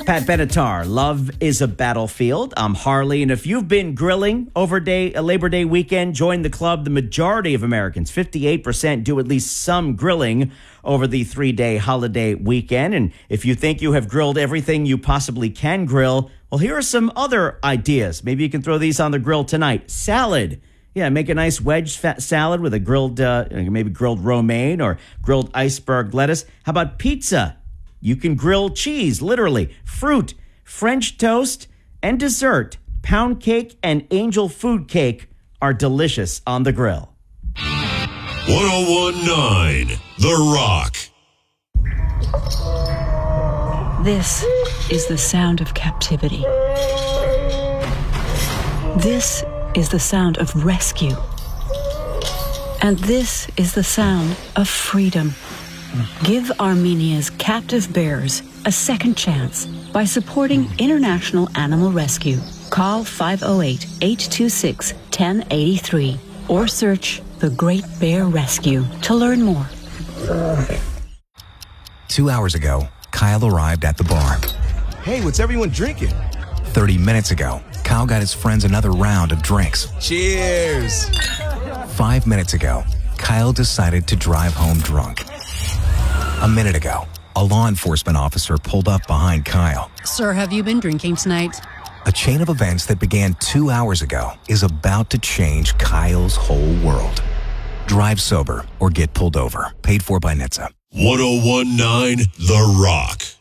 Pat Benatar, Love is a Battlefield. I'm Harley, and if you've been grilling over Labor Day weekend, join the club. The majority of Americans, 58%, do at least some grilling over the 3-day holiday weekend. And if you think you have grilled everything you possibly can grill, well, here are some other ideas. Maybe you can throw these on the grill tonight. Salad. Yeah, make a nice wedge salad with a grilled, maybe grilled romaine or grilled iceberg lettuce. How about pizza? You can grill cheese, literally, fruit, French toast, and dessert. Pound cake and angel food cake are delicious on the grill. 1019 The Rock. This is the sound of captivity. This is the sound of rescue. And this is the sound of freedom. Give Armenia's captive bears a second chance by supporting International Animal Rescue. Call 508-826-1083 or search The Great Bear Rescue to learn more. 2 hours ago, Kyle arrived at the bar. Hey, what's everyone drinking? 30 minutes ago, Kyle got his friends another round of drinks. Cheers! 5 minutes ago, Kyle decided to drive home drunk. A minute ago, a law enforcement officer pulled up behind Kyle. Sir, have you been drinking tonight? A chain of events that began 2 hours ago is about to change Kyle's whole world. Drive sober or get pulled over. Paid for by NHTSA. 1019 The Rock.